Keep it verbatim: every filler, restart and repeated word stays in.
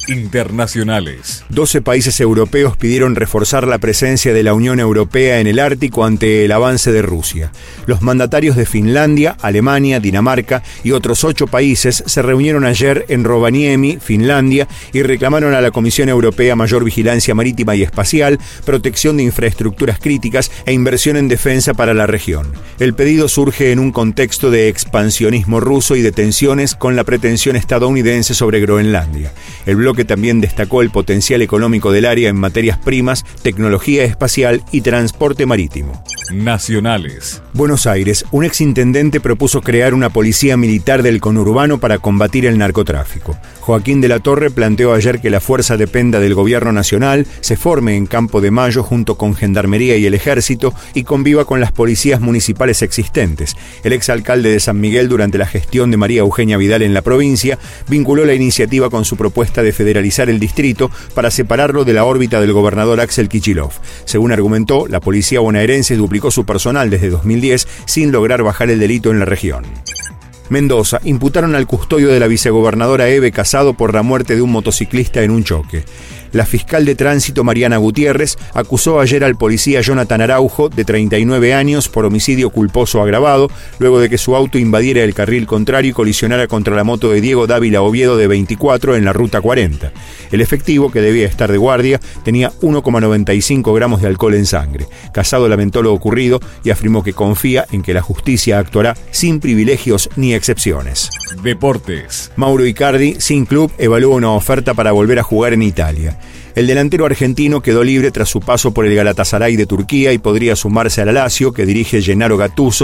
Internacionales. doce países europeos pidieron reforzar la presencia de la Unión Europea en el Ártico ante el avance de Rusia. Los mandatarios de Finlandia, Alemania, Dinamarca y otros ocho países se reunieron ayer en Rovaniemi, Finlandia, y reclamaron a la Comisión Europea mayor vigilancia marítima y espacial, protección de infraestructuras críticas e inversión en defensa para la región. El pedido surge en un contexto de expansionismo ruso y de tensiones con la pretensión estadounidense sobre Groenlandia. El bloque que también destacó el potencial económico del área en materias primas, tecnología espacial y transporte marítimo. Nacionales. Buenos Aires, un exintendente propuso crear una policía militar del conurbano para combatir el narcotráfico. Joaquín de la Torre planteó ayer que la fuerza dependa del gobierno nacional, se forme en Campo de Mayo junto con Gendarmería y el Ejército y conviva con las policías municipales existentes. El exalcalde de San Miguel, durante la gestión de María Eugenia Vidal en la provincia, vinculó la iniciativa con su propuesta de federalizar el distrito para separarlo de la órbita del gobernador Axel Kicillof. Según argumentó, la policía bonaerense duplicó su personal desde dos mil diez sin lograr bajar el delito en la región. Mendoza, imputaron al custodio de la vicegobernadora Eve Casado por la muerte de un motociclista en un choque. La fiscal de tránsito Mariana Gutiérrez acusó ayer al policía Jonathan Araujo, de treinta y nueve años, por homicidio culposo agravado, luego de que su auto invadiera el carril contrario y colisionara contra la moto de Diego Dávila Oviedo, de veinticuatro, en la ruta cuarenta. El efectivo, que debía estar de guardia, tenía uno coma noventa y cinco gramos de alcohol en sangre. Casado lamentó lo ocurrido y afirmó que confía en que la justicia actuará sin privilegios ni excepciones. Deportes. Mauro Icardi, sin club, evalúa una oferta para volver a jugar en Italia. El delantero argentino quedó libre tras su paso por el Galatasaray de Turquía y podría sumarse al Lazio, que dirige Gennaro Gattuso,